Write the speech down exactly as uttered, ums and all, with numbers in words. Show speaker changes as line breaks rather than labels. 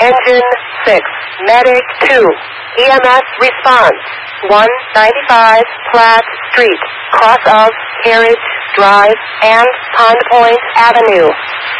Engine six, Medic two, E M S response, one ninety-five Platt Street, cross of Carriage Drive and Pond Point Avenue.